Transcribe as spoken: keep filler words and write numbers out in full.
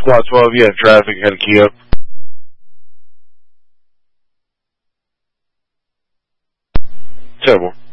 Squad twelve, you have traffic, had a key up. Terrible.